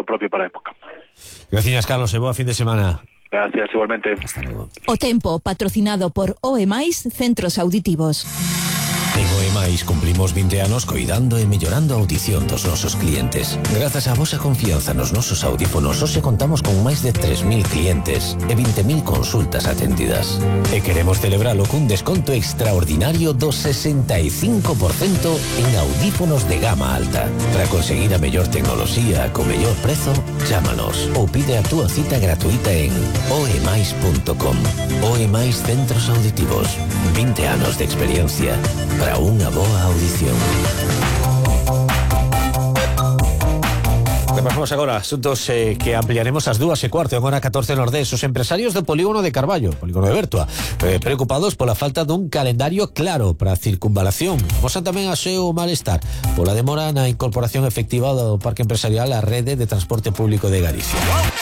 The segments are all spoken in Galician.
propio para a época. Gracias, Carlos, e boa fin de semana. Gracias, igualmente. Hasta luego. O Tempo, patrocinado por OEMAIS Centros Auditivos. En OEMAIS cumplimos 20 anos coidando e mellorando a audición dos nosos clientes. Grazas á vosa confianza nos nosos audífonos, hoxe contamos con máis de 3.000 clientes e 20.000 consultas atendidas. E queremos celebralo cun desconto extraordinario do 65% en audífonos de gama alta. Para conseguir a mellor tecnoloxía co mellor prezo, chámanos ou pide a túa cita gratuita en oemais.com. OEMAIS Centros Auditivos. 20 anos de experiencia para unha boa audición. Repasamos agora asuntos que ampliaremos ás 2:15 en hora 14 Nordés. Os empresarios do polígono de Carballo, polígono de Bertua, preocupados pola falta dun calendario claro para a circunvalación. Mosan tamén a seu malestar pola demora na incorporación efectiva do parque empresarial á rede de transporte público de Galicia.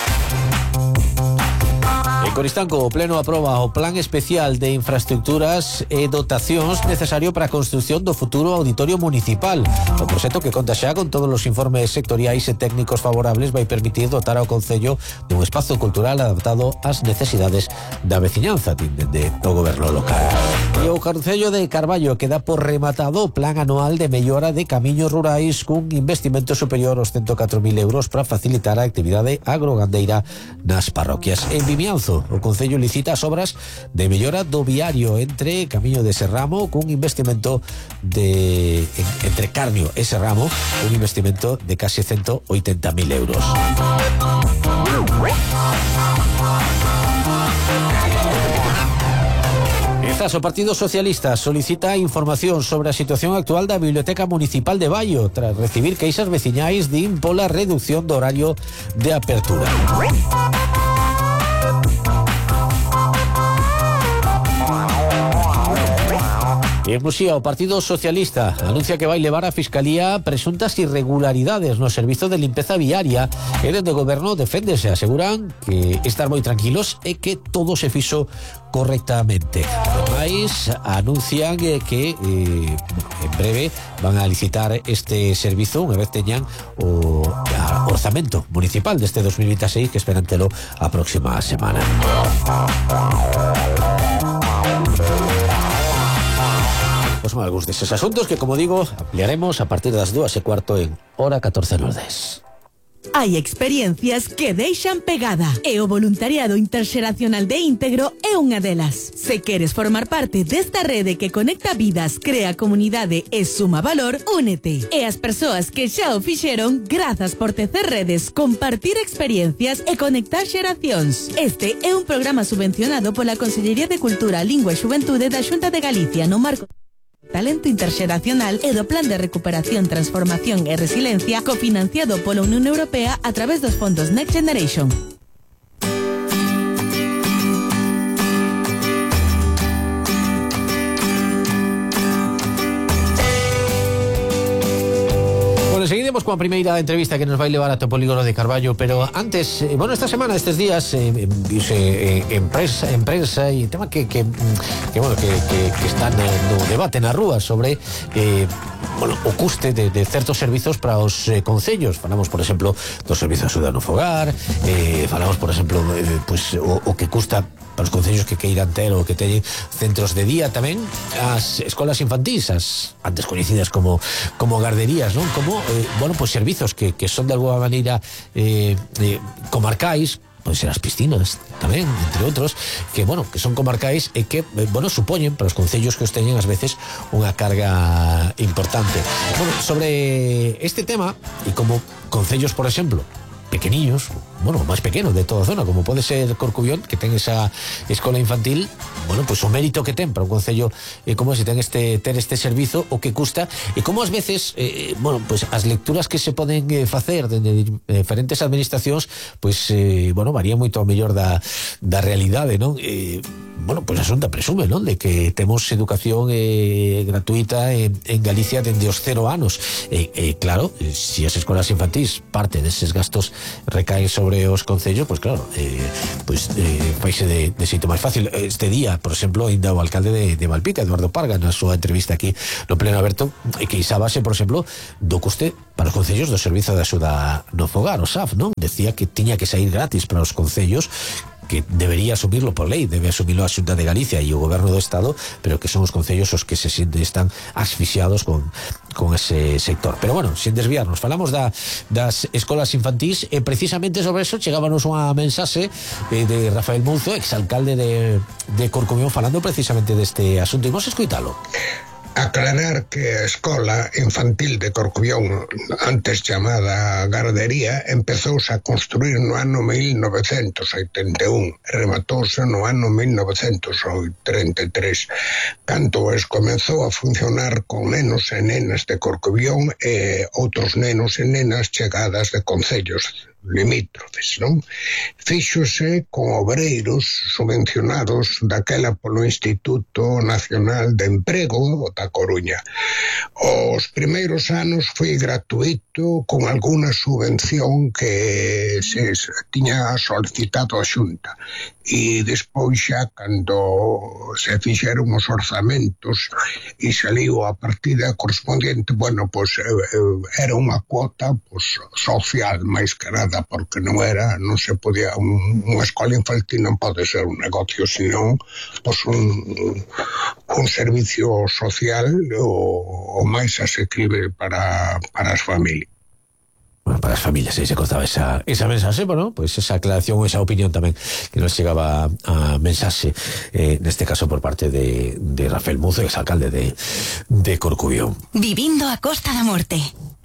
Coristanco, o Pleno aproba o Plan Especial de Infraestructuras e Dotacións necesario para a construción do futuro auditorio municipal. O proxecto, que conta xa con todos os informes sectoriais e técnicos favorables, vai permitir dotar ao Concello dun espazo cultural adaptado ás necesidades da veciñanza, dende o goberno local. E o Concello de Carballo queda por rematado o Plan Anual de Mellora de Camiños Rurais cun investimento superior aos 104.000 euros para facilitar a actividade agrogandeira nas parroquias. En Vimianzo, o Concello licita as obras de mellora do viario entre Camiño de Serramo cun investimento entre Carnio e Serramo, un investimento de case 180.000 euros. O Partido Socialista solicita información sobre a situación actual da Biblioteca Municipal de Baio tras recibir queixas veciñais din pola reducción do horario de apertura. E en Muxía, o Partido Socialista anuncia que vai levar a Fiscalía presuntas irregularidades no servizo de limpeza viaria e dende o goberno deféndese, aseguran que estar moi tranquilos e que todo se fixo correctamente. Ademais, anuncian que en breve van a licitar este servizo unha vez teñan o orzamento municipal deste 2026, que esperan telo a próxima semana. Pues son algúns deses asuntos que, como digo, ampliaremos a partir das 2:15 en hora 14 Nordés. Hai experiencias que deixan pegada e o voluntariado interxeracional de Íntegro é unha delas. Se queres formar parte desta rede que conecta vidas, crea comunidade e suma valor, únete. E as persoas que xa o fixeron, grazas por tecer redes, compartir experiencias e conectar xeracións. Este é un programa subvencionado pola Consellería de Cultura, Lingua e Xuventude da Xunta de Galicia no marco Talento Interxeracional e do Plan de Recuperación, Transformación e Resiliencia cofinanciado pola Unión Europea a través dos fondos Next Generation. Seguiremos coa primeira entrevista que nos vai levar ata o polígono de Carballo, pero antes, esta semana, estes días, viuse en prensa e tema que está no debate na rúa sobre o custe de certos servizos para os concellos. Falamos, por exemplo, do servizo de axuda no fogar, falamos, por exemplo, o que custa para os concellos que queiran ter ou que teñen centros de día, tamén as escolas infantís, as antes coñecidas como garderías, non? Como servizos que son de alguma maneira comarcais, poden ser as piscinas tamén, entre outros, que son comarcais e que supoñen para os concellos que os teñen ás veces unha carga importante. Sobre este tema, e como concellos, por exemplo, pequeniños, máis pequeno de toda a zona, como pode ser Corcubión, que ten esa escola infantil, o mérito que ten para un concello como se ten ter este servizo, o que custa, e como ás veces as lecturas que se poden facer de diferentes administracións varían moito ao mellor da realidade, non? bueno, pues a Xunta presume, non? De que temos educación gratuita en Galicia dende os 0 anos. Claro, se as escolas infantís parte deses gastos recaen sobre os concellos, pues claro, faise de xeito máis fácil. Este día, por exemplo, ainda o alcalde de Malpica, Eduardo Parga, na súa entrevista aquí no Pleno Aberto, que queixábase, por exemplo, do custe para os concellos do Servizo de Axuda no Fogar, o SAF, non? Decía que tiña que sair gratis para os concellos, que debería asumirlo por lei, debe asumirlo a Xunta de Galicia e o Goberno do Estado, pero que son os concellos os que se sienten, están asfixiados con ese sector. Pero bueno, sin desviarnos, falamos das escolas infantís, e precisamente sobre eso chegábanos unha mensaxe de Rafael Mouzo, exalcalde de Corcubión, falando precisamente deste asunto. Imos escoitalo. Aclarar que a escola infantil de Corcubión, antes chamada Gardería, empezouse a construir no ano 1981 e rematouse no ano 1933, canto comezou a funcionar con nenos e nenas de Corcubión e outros nenos e nenas chegadas de concellos limítrofes, non? Fíxose con obreiros subvencionados daquela polo Instituto Nacional de Emprego da Coruña. Os primeiros anos foi gratuito con alguna subvención que se tiña solicitado a Xunta, e despois xa cando se fixeron os orzamentos e saliu a partida correspondiente, bueno, pois era unha cuota social máis que nada, porque non se podía, unha escola infantil non pode ser un negocio, senón un servicio social o máis asequible para as familias. Bueno, para as familias, aí se costaba esa mensaxe, bueno, pues esa aclaración, esa opinión tamén que nos chegaba a mensaxe, neste caso por parte de Rafael Mouzo, exalcalde de Corcubión. Vivindo a Costa da Morte.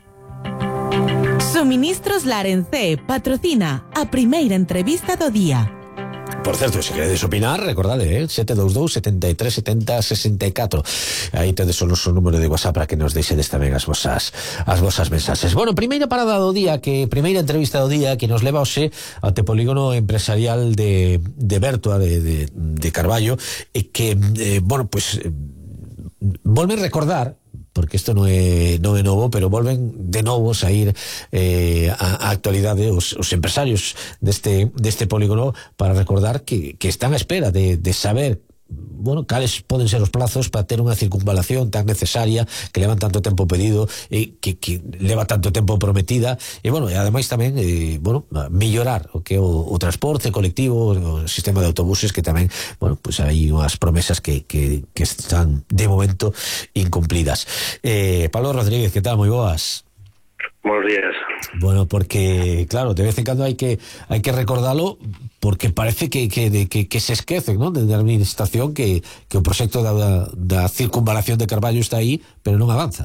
Suministros Larencé patrocina a primeira entrevista do día. Por certo, se queredes opinar, recordade, 722 73 70 64. Aí tedes o noso número de WhatsApp para que nos deixedes tamén as vosas mensaxes. Bueno, primeira parada do día, primeira entrevista do día que nos leva hoxe ao polígono empresarial de Bertua, de Carballo, e que, bueno, pues volve a recordar, porque isto non é novo, pero volven de novo a ir a actualidade os empresarios deste polígono para recordar que están a espera de saber, bueno, cales poden ser os plazos para ter unha circunvalación tan necesaria, que levan tanto tempo pedido e que leva tanto tempo prometida, e bueno, e ademais tamén mellorar o que é o transporte colectivo, o sistema de autobuses, que tamén, bueno, pues hai unhas promesas que están de momento incumplidas. Pablo Rodríguez, que tal? Moi boas. Buenos días. Bueno, porque, claro, de vez en cando hai que recordalo, porque parece que se esquecen, ¿no?, de a administración que o proxecto da circunvalación de Carballo está aí, pero non avanza.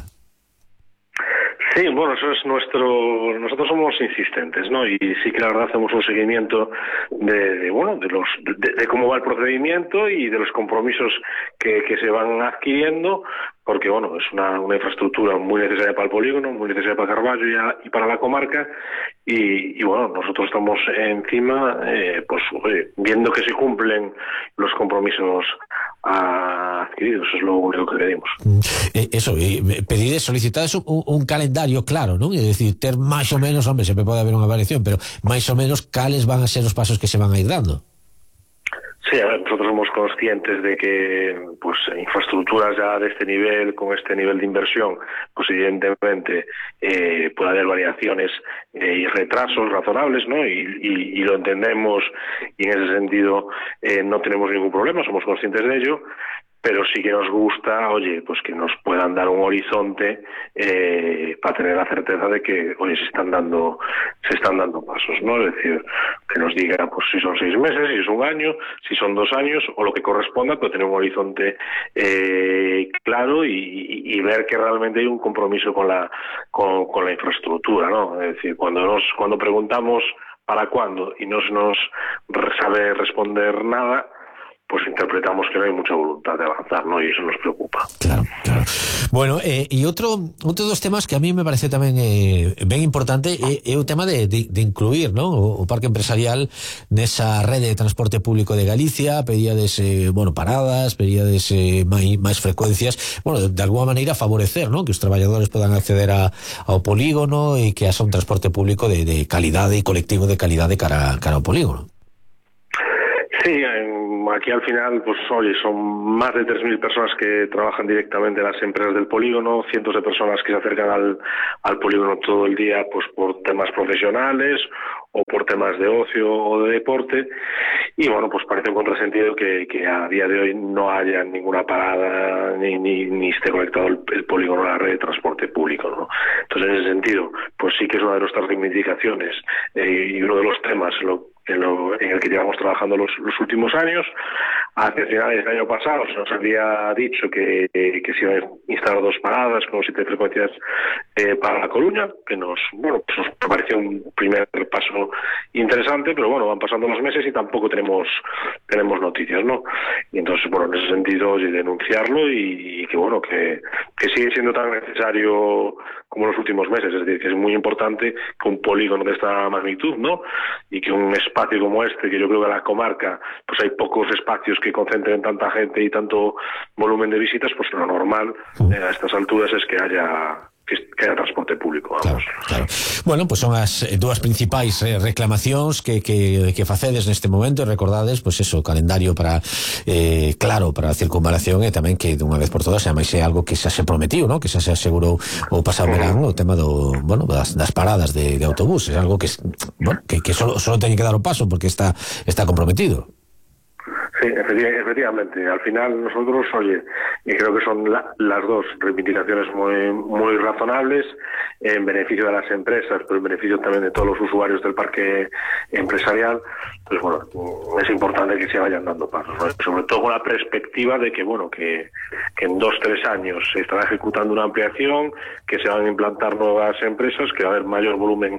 Sí, bueno, eso es nosotros somos insistentes, ¿no? Y sí que la verdad hacemos un seguimiento de cómo va el procedimiento y de los compromisos que se van adquiriendo, porque bueno, es una infraestructura muy necesaria para el polígono, muy necesaria para Carballo y para la comarca, y bueno, nosotros estamos encima, viendo que se cumplen los compromisos adquiridos. Eso es lo único que pedimos. Pedides, solicitades un calendario claro, ¿no? Es decir, ter máis ou menos, hombre, sempre pode haber unha variación, pero máis ou menos cales van a ser os pasos que se van a ir dando. Sí, a ver, nosotros somos conscientes de que pues infraestructuras ya de este nivel, con este nivel de inversión, pues evidentemente puede haber variaciones y retrasos razonables, ¿no? Y lo entendemos, y en ese sentido no tenemos ningún problema, somos conscientes de ello. Pero sí que nos gusta, pues que nos puedan dar un horizonte para tener la certeza de que, se están dando pasos, ¿no? Es decir, que nos diga, pues si son 6 meses, si es un año, si son 2 años, o lo que corresponda, pero tener un horizonte claro y ver que realmente hay un compromiso con la infraestructura, ¿no? Es decir, cuando preguntamos para cuándo y no se nos sabe responder nada, pues interpretamos que no hay mucha voluntad de avanzar, ¿no? Y eso nos preocupa. Claro. Bueno, e outro dos temas que a mí me parece tamén ben importante é o tema de incluir, ¿no? o parque empresarial nesa rede de transporte público de Galicia. Pedíades, paradas, pedíades máis frecuencias, de alguma maneira favorecer, ¿no? Que os traballadores podan acceder ao polígono e que haxa un transporte público de calidade e colectivo de calidade cara ao polígono. Sí, aquí al final, pues oye, son más de 3.000 personas que trabajan directamente en las empresas del polígono, cientos de personas que se acercan al polígono todo el día, pues por temas profesionales o por temas de ocio o de deporte, y bueno, pues parece un contrasentido que a día de hoy no haya ninguna parada ni esté conectado el polígono a la red de transporte público, ¿no? Entonces, en ese sentido, pues sí que es una de nuestras reivindicaciones y uno de los temas en el que llevamos trabajando los últimos años. Hacia finales del año pasado se nos había dicho que se iban a instalar 2 paradas con 7 frecuencias para La Coruña, que nos pareció un primer paso interesante, pero bueno, van pasando los meses y tampoco tenemos noticias, ¿no? Y entonces, en ese sentido, denunciarlo y que sigue siendo tan necesario como los últimos meses, es decir, que es muy importante que un polígono de esta magnitud, ¿no? Y que un espacio como este, que yo creo que en la comarca pues hay pocos espacios que concentren tanta gente y tanto volumen de visitas, pues lo normal a estas alturas es que haya transporte público, vamos. Claro. Bueno, pues son as dúas principais reclamacións que facedes neste momento, e recordades, pues eso, o calendario para a circunvalación, e tamén que dunha vez por todas, ademais é algo que xa se prometiu, ¿no? Que xa se asegurou o pasado verán, o tema das paradas de autobús, é algo que solo teñe que dar o paso porque está comprometido. Sí, efectivamente. Al final nosotros, y creo que son las dos reivindicaciones muy razonables en beneficio de las empresas, pero en beneficio también de todos los usuarios del parque empresarial. Pues es importante que se vayan dando pasos, ¿no? Sobre todo con la perspectiva de que en 2-3 años se estará ejecutando una ampliación, que se van a implantar nuevas empresas, que va a haber mayor volumen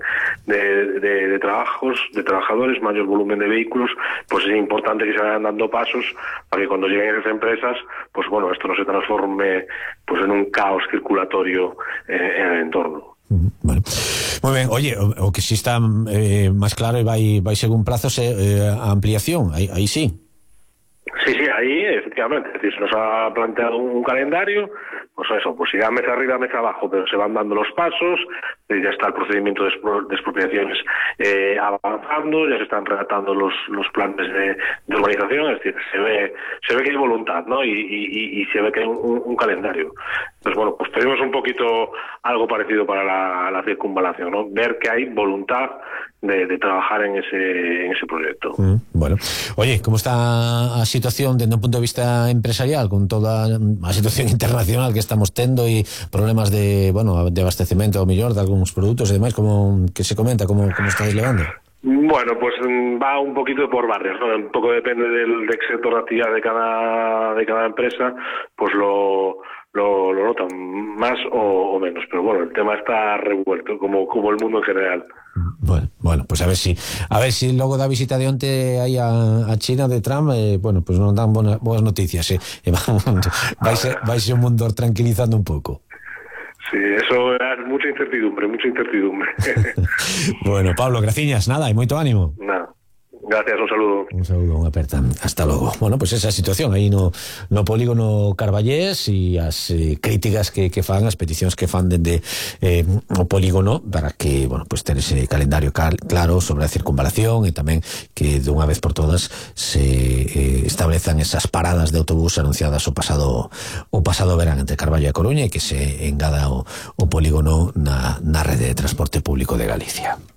de trabajadores, mayor volumen de vehículos. Pues es importante que se vayan dando pasos para que cuando lleguen esas empresas, pues esto no se transforme pues en un caos circulatorio en el entorno. Bueno, moi ben. Oye, o que si está máis claro e vai según prazos a ampliación, aí sí. Sí, ahí efectivamente, es decir, se nos ha planteado un calendario, pues irá mes arriba, mes abajo, pero se van dando los pasos, ya está el procedimiento de expropiaciones avanzando, ya se están redactando los planes de urbanización, es decir, se ve que hay voluntad, ¿no? Y se ve que hay un calendario. Entonces, pues pedimos un poquito algo parecido para la circunvalación, ¿no? Ver que hay voluntad de trabajar en ese proyecto. Bueno, oye, ¿cómo está a situación desde un punto de vista empresarial con toda a situación internacional que estamos tendo e problemas de abastecemento ao mellor de algúns produtos e demais, que se comenta, como estáis levando? Bueno, pues va un poquito por barrios, ¿no? Un poco depende del sector de actividad de cada empresa, pues lo notan más o menos, pero el tema está revuelto como el mundo en general. Bueno, pues a ver si logo da visita de onte aí a China de Trump, pues non dan boas noticias, vai ser un mundo tranquilizando un pouco. Sí, eso é mucha incertidumbre. Bueno, Pablo, graciñas, nada, e moito ánimo. Nada. Gracias, un saludo, unha aperta. Hasta logo. Bueno, pues esa situación aí no polígono Carballés e as críticas que fan, as peticións que fan dende o polígono para que, pues ter ese calendario claro sobre a circunvalación e tamén que dunha vez por todas se establezan esas paradas de autobús anunciadas o pasado verán entre Carballo e Coruña e que se engada o polígono na rede de transporte público de Galicia.